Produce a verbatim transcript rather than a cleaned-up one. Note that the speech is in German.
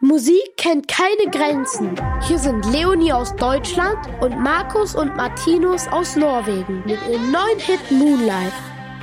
Musik kennt keine Grenzen. Hier sind Leonie aus Deutschland und Markus und Martinus aus Norwegen mit ihrem neuen Hit Moonlight.